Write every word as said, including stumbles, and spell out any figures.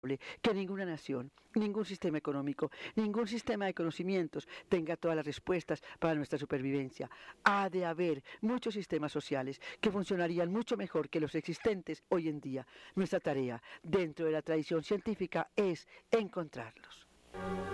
que ninguna nación, ningún sistema económico, ningún sistema de conocimientos tenga todas las respuestas para nuestra supervivencia. Ha de haber muchos sistemas sociales que funcionarían mucho mejor que los existentes hoy en día. Nuestra tarea, dentro de la tradición científica, es encontrarlos.